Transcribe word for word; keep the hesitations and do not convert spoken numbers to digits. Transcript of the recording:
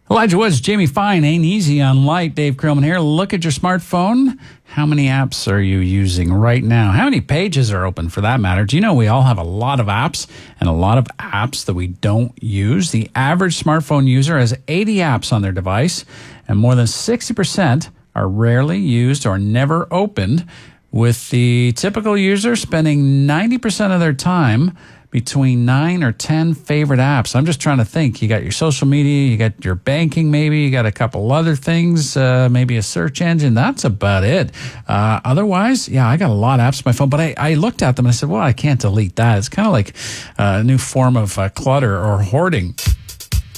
Elijah Woods, Jamie Fine, ain't easy on light. Dave Krillman here. Look at your smartphone. How many apps are you using right now? How many pages are open for that matter? Do you know we all have a lot of apps and a lot of apps that we don't use? The average smartphone user has eighty apps on their device, and more than sixty percent are rarely used or never opened, with the typical user spending ninety percent of their time between nine or ten favorite apps. I'm just trying to think. You got your social media, you got your banking maybe, you got a couple other things, uh, maybe a search engine. That's about it. Uh, otherwise, yeah, I got a lot of apps on my phone, but I, I looked at them and I said, well, I can't delete that. It's kind of like a new form of uh, clutter or hoarding.